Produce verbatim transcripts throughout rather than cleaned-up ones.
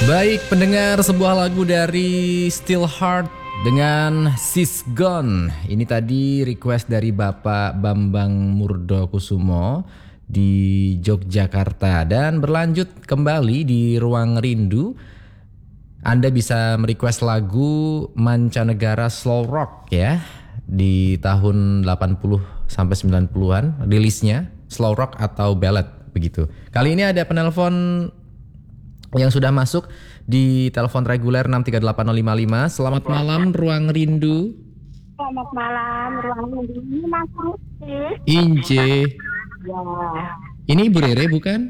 Baik pendengar, sebuah lagu dari Still Heart dengan Sis Gone. Ini tadi request dari Bapak Bambang Murdokusumo di Yogyakarta. Dan berlanjut kembali di Ruang Rindu, Anda bisa merequest lagu mancanegara slow rock ya, di tahun delapan puluh sampai sembilan puluhan rilisnya, slow rock atau ballad begitu. Kali ini ada penelpon yang sudah masuk di telepon reguler enam tiga delapan nol lima lima. Selamat malam Ruang Rindu. Selamat malam Ruang Rindu. Ini Mas Rusti. Inje. Ya. Ini Ibu Rere bukan?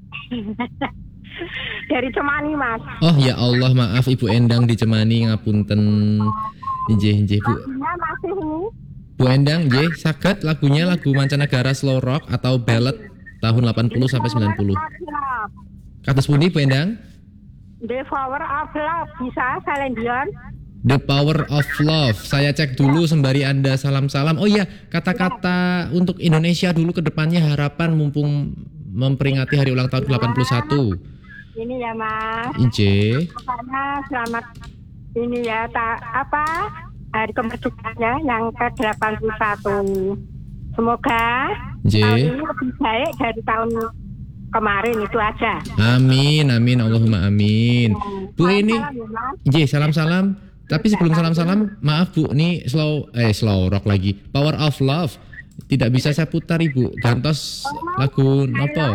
Dari Cemani Mas. Oh ya Allah, maaf Ibu Endang di Cemani, ngapunten. Inje inje Bu. Lagunya masih ini. Bu Endang, inje saged lagunya lagu mancanegara slow rock atau ballad tahun delapan puluh sampai sembilan puluh. Kados pundi Bu Endang? The Power of Love, bisa Celine Dion. The Power of Love. Saya cek dulu sembari Anda salam-salam. Oh iya, kata-kata untuk Indonesia dulu ke depannya, harapan mumpung memperingati hari ulang tahun ke delapan puluh satu. Ini ya Mas. Inje. Karena selamat ini ya tak apa hari kemerdekaannya yang ke delapan puluh satu. Semoga Inje. tahun ini lebih baik dari tahun kemarin, itu aja. Amin, amin, Allahumma amin. Bu ini, Inje salam-salam. Tapi sebelum salam-salam, maaf Bu, ini slow, eh slow rock lagi. Power of Love. Tidak bisa saya putar Ibu. Gantos lagu nopo?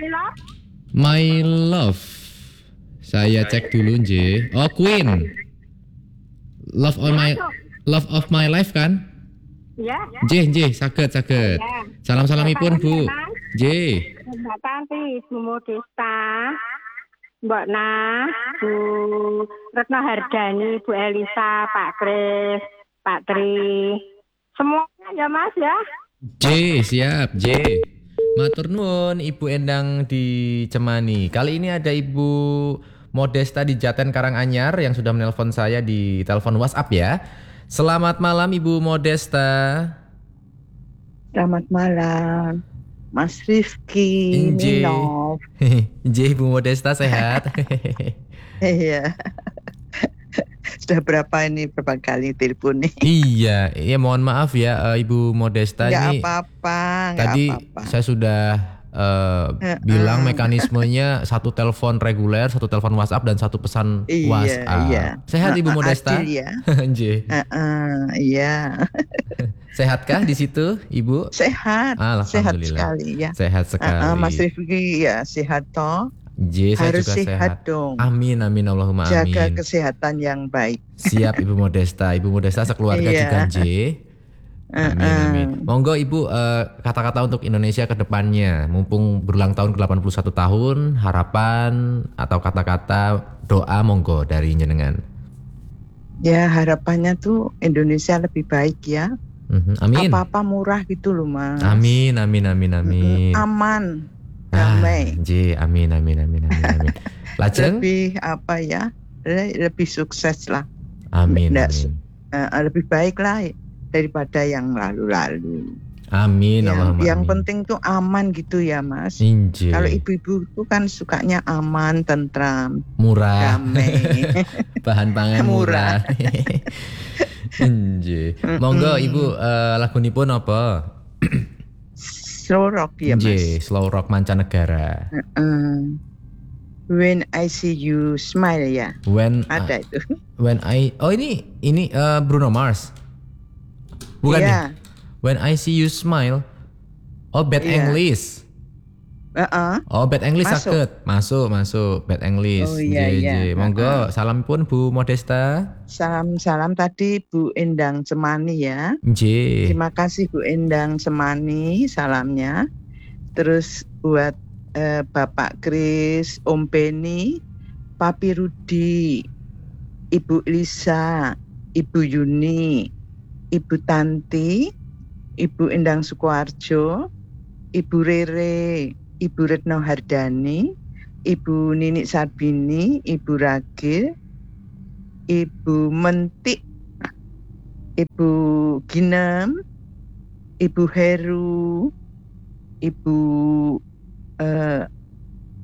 My Love. Saya cek dulu Inje. Oh Queen. Love on my Love of my life kan? Ya. Inje, Inje, saged, saged. Salam-salamipun Bu. Inje. Mbak Tanti, Bu Modesta, Mbak Nah, Bu Retno Hardani, Bu Elisa, Pak Kris, Pak Tri, semuanya ya Mas ya. J, siap J. Matur nuwun Ibu Endang di Cemani. Kali ini ada Ibu Modesta di Jaten Karanganyar yang sudah menelpon saya di telepon WhatsApp ya. Selamat malam Ibu Modesta. Selamat malam Mas Rifki. Inje. Minov. Inje Ibu Modesta sehat. Iya. Sudah berapa ini berapa kali telepon nih? Iya, ya mohon maaf ya uh, Ibu Modesta. Nggak ini apa-apa, nggak tadi apa-apa. saya sudah uh, uh, bilang uh. mekanismenya satu telepon reguler, satu telepon WhatsApp dan satu pesan iya, WhatsApp. Iya. Sehat Ibu uh, Modesta? Adil ya. Inje. uh, uh, iya. Sehatkah di situ, Ibu? Sehat. Sehat sekali ya. Sehat sekali. Uh, uh, Mas Rifki ya sehat toh. J, saya harus juga sehat, sehat dong. Amin, amin, Allahumma amin. Jaga kesehatan yang baik. Siap Ibu Modesta. Ibu Modesta sekeluarga juga J. Amin, amin. Monggo Ibu uh, kata-kata untuk Indonesia ke depannya. Mumpung berulang tahun ke delapan puluh satu tahun, harapan atau kata-kata doa monggo dari jenengan. Ya harapannya tuh Indonesia lebih baik ya. Mm-hmm. Amin. Apa-apa murah gitu loh Mas. Amin, amin, amin, amin. Aman, damai. Ah, J, amin, amin, amin, amin, amin. Lajeng? Lebih apa ya? Lebih sukses lah. Amin, Nggak, amin. Uh, lebih baik lah daripada yang lalu-lalu. Amin, yang, Allahumma yang amin. penting tuh aman gitu ya Mas. Inje. Kalau ibu-ibu tuh kan sukanya aman, tentram, murah, damai, bahan pangan murah. Inje. Monggo Ibu uh, lagunipun apa? Slow rock ya Inje, Mas. slow rock mancanegara. Uh, when I see you smile ya. When ada uh, itu. When I Oh ini ini uh, Bruno Mars. Bukan yeah. nih. When I see you smile. Oh, Bad yeah. English. Uh-uh. Oh, Bad English masuk. sakit. Masuk, masuk. Bad English. Oh, iya, J, iya. J. Monggo, uh-uh. salam pun Bu Modesta. Salam-salam tadi Bu Endang Cemani ya. J. Terima kasih Bu Endang Cemani salamnya. Terus buat eh, Bapak Kris, Om Beni, Papi Rudi, Ibu Lisa, Ibu Yuni, Ibu Tanti, Ibu Endang Sukoharjo, Ibu Rere, Ibu Retno Hardani, Ibu Nini Sabini, Ibu Ragil, Ibu Mentik, Ibu Ginem, Ibu Heru, Ibu uh,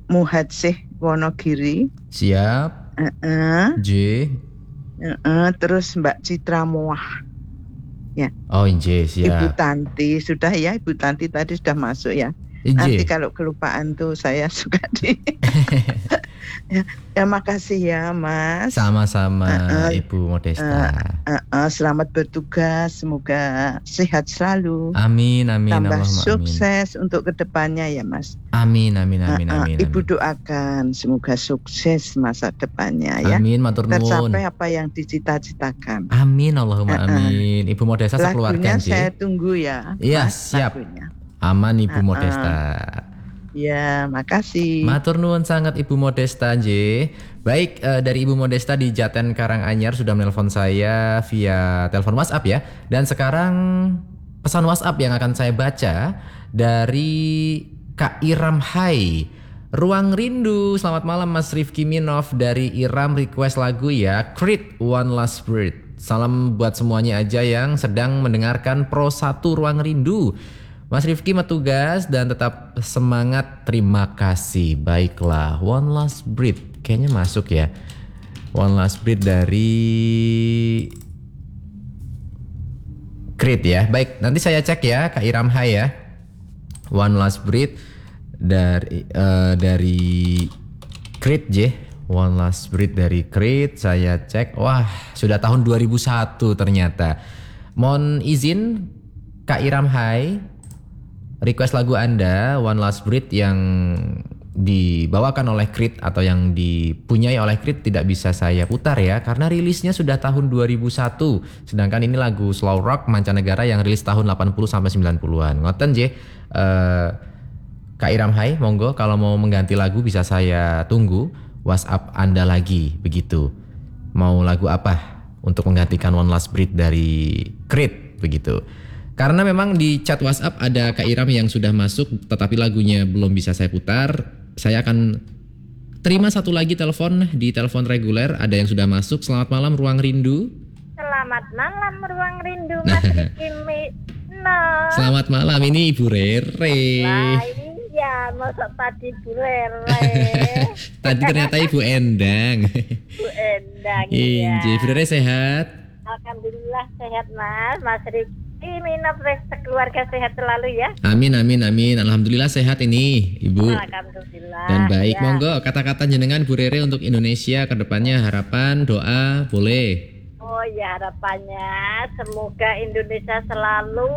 Muhadsih Wonogiri. Siap. Uh-uh. J. Uh-uh. Terus Mbak Citra Moah. Ya. Oh, J, siap. Ibu Tanti sudah ya, Ibu Tanti tadi sudah masuk ya. J. Nanti kalau kelupaan tuh saya suka di. ya, ya makasih ya Mas. Sama-sama uh-uh. Ibu Modesta. Uh, uh, uh, selamat bertugas, semoga sehat selalu. Amin, amin. Tambah Allahumma sukses amin. untuk kedepannya ya Mas. Amin, amin, amin, uh, uh, amin. Ibu amin. doakan semoga sukses masa depannya ya. Amin, matur nuwun. Tercapai apa yang dicita-citakan. Amin, Allahumma uh, uh. amin. Ibu Modesta sekeluarga. Lagunya saya tunggu ya. Iya, Mas, siap. Lagunya. Aman Ibu uh, uh. Modesta. Ya, makasih. Matur nuwun sangat Ibu Modesta J. Baik, uh, dari Ibu Modesta di Jaten Karanganyar sudah menelpon saya via telepon WhatsApp ya. Dan sekarang pesan WhatsApp yang akan saya baca dari Kak Iram Hai. Ruang Rindu, selamat malam Mas Rifki Minov. Dari Iram request lagu ya, Creed One Last Breath. Salam buat semuanya aja yang sedang mendengarkan Pro satu Ruang Rindu. Mas Rifki tugas dan tetap semangat, terima kasih. Baiklah, One Last Breath kayaknya masuk ya. One Last Breath dari Creed ya. Baik, nanti saya cek ya Kak Iram Hai ya. One Last Breath dari uh, dari Creed J. One Last Breath dari Creed, saya cek. Wah, sudah tahun dua ribu satu ternyata. Mohon izin Kak Iram Hai, request lagu Anda One Last Breath yang dibawakan oleh Creed atau yang dipunyai oleh Creed tidak bisa saya putar ya, karena rilisnya sudah tahun dua ribu satu. Sedangkan ini lagu slow rock mancanegara yang rilis tahun delapan puluh sampai sembilan puluhan. Ngoten J. Uh, Kak Iram Hai, monggo kalau mau mengganti lagu bisa saya tunggu WhatsApp Anda lagi begitu. Mau lagu apa untuk menggantikan One Last Breath dari Creed begitu. Karena memang di chat WhatsApp ada Kak Iram yang sudah masuk tetapi lagunya belum bisa saya putar. Saya akan terima satu lagi telepon di telepon reguler. Ada yang sudah masuk. Selamat malam Ruang Rindu. Selamat malam Ruang Rindu Mas Rifki Minov. Selamat malam, ini Ibu Rere. Nah iya, masuk tadi Bu Rere. Tadi ternyata Ibu Endang. Bu Endang iya. Ibu Rere sehat? Alhamdulillah sehat Mas. Mas Rifki Minov keluarga sehat selalu ya. Amin amin amin. Alhamdulillah sehat ini Ibu. Alhamdulillah. Dan baik ya. Monggo kata-kata jenengan Bu Rere untuk Indonesia ke depannya, harapan, doa boleh. Oh ya, harapannya semoga Indonesia selalu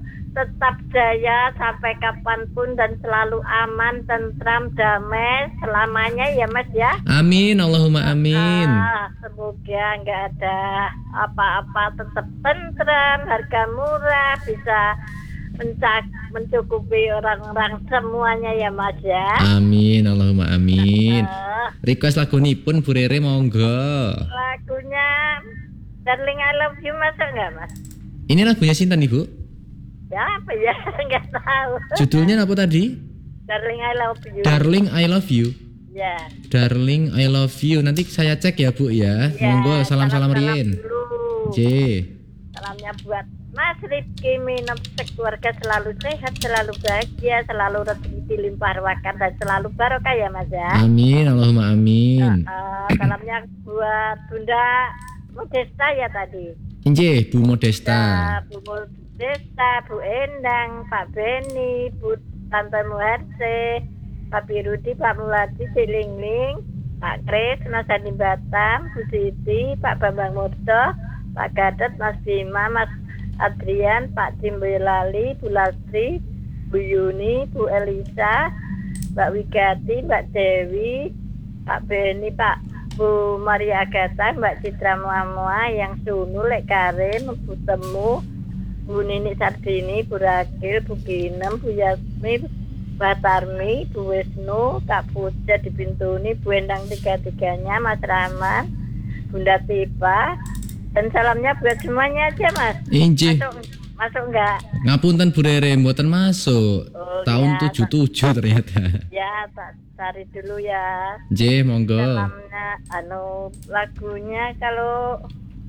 tetap jaya sampai kapanpun dan selalu aman, tentram, damai selamanya ya Mas ya. Amin, Allahumma amin. Ah, semoga nggak ada apa-apa, tetap tentram, harga murah, bisa mencak, mencukupi orang-orang semuanya ya Mas ya. Amin, Allahumma amin. Uh, Request lagu nipun Bu Rere monggo. Lagunya Darling I Love You masuk nggak Mas? Ini lagunya Sinten Ibu? Ya apa ya, nggak tahu. Judulnya apa tadi? Darling I Love You. Darling I Love You. Ya. Darling I Love You. Nanti saya cek ya Bu ya. Ya, Monggo salam-salam rien. J. Salamnya buat Mas Rifki Minov keluarga selalu sehat, selalu bahagia, selalu rezeki limpah ruahkan dan selalu barokah ya Mas ya. Amin, Allahumma amin. Uh, uh, salamnya buat Bunda Modesta ya tadi. Injih, Bu Modesta. Ya, Bu Modesta, Bu Endang, Pak Beni, Bu Tante Muharse, Pak Birudi, Pak Muladi, Cilingling, Pak Kris, Mas Andi Batam, Bu Siti, Pak Bambang Murto, Pak Gatot, Mas Bima, Mas Adrian, Pak Cimboyolali, Bu Lastri, Bu Yuni, Bu Elisa, Mbak Wigati, Mbak Dewi, Pak Beni, Pak Bu Maria Agatha, Mbak Citra Muamua, yang Sunu, Lek Karim, Bu Temu, Bu Nini Sardini, Bu Rakil, Bu Ginem, Bu Yasmi, Mbak Tarmi, Bu Wisnu, Kak Puja di Bintuni, Bu Endang tiga-tiganya, Mas Rahman, Bunda Tipa, dan salamnya buat semuanya aja Mas. Injih. Masuk, masuk enggak? Ngapunten Bu Rere, mboten masuk. Oh, Tahun ya, tujuh tujuh ternyata. Ya, tak cari dulu ya. J, monggo. Salamnya, anu lagunya kalau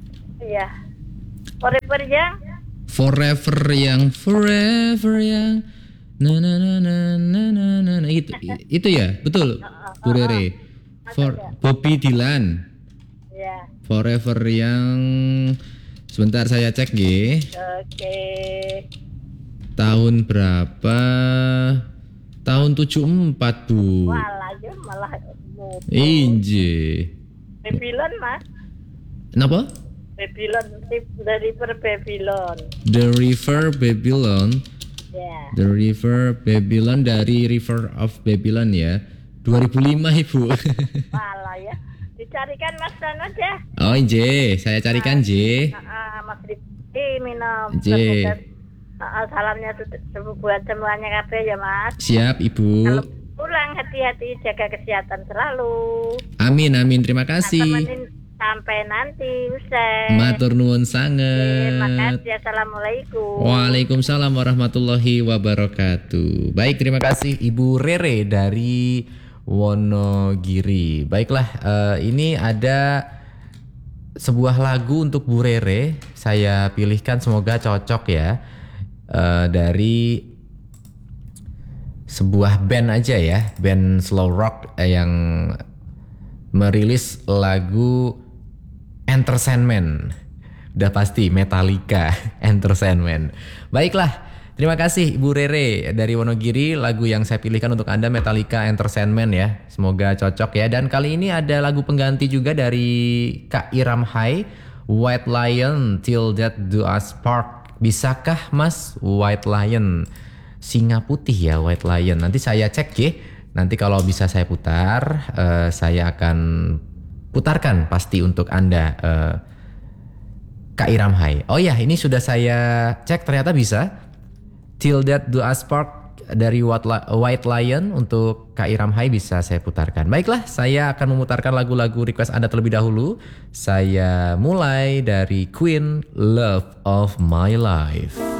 ya Forever yang Forever yang, forever yang Na na na na na na na na. Itu itu ya, betul. Bu Rere. For Bobby Dylan. Ya. Forever yang sebentar saya cek nggih. Oke. Tahun berapa? Tahun tujuh empat, Bu. Walah, ya malah mau. Inje. Babylon, Mas. Kenapa? Babylon dari per Babylon. The River Babylon. Ya. The River Babylon dari River of Babylon ya. dua ribu lima Ibu. Walah ya. Dicarikan Mas Dan aja. Oh inje, saya carikan J. Heeh, Mas Rifki minum. J. Uh, salamnya tuh buat semuanya kabeh ya Mas. Siap Ibu. Kalau pulang hati-hati, jaga kesehatan selalu. Amin amin, terima kasih. Temenin sampai nanti usai. Matur nuwun sanget. Terima kasih. Assalamualaikum. Waalaikumsalam warahmatullahi wabarakatuh. Baik, terima kasih Ibu Rere dari Wonogiri. Baiklah, uh, ini ada sebuah lagu untuk Bu Rere. Saya pilihkan, semoga cocok ya. Uh, dari sebuah band aja ya, band slow rock yang merilis lagu Entertainment. Udah pasti Metallica, Entertainment. Baiklah, terima kasih Ibu Rere dari Wonogiri. Lagu yang saya pilihkan untuk Anda Metallica Entertainment ya. Semoga cocok ya. Dan kali ini ada lagu pengganti juga dari Kak Iram Hai, White Lion, Till Death Do Us Part. Bisakah Mas White Lion? Singa putih ya White Lion. Nanti saya cek ya. Nanti kalau bisa saya putar, uh, saya akan putarkan pasti untuk Anda, uh, Kak Iram Hai. Oh ya, ini sudah saya cek ternyata bisa. Till Death Do Us Part dari White Lion untuk Kak Iram Hai bisa saya putarkan. Baiklah, saya akan memutarkan lagu-lagu request Anda terlebih dahulu. Saya mulai dari Queen, Love of My Life.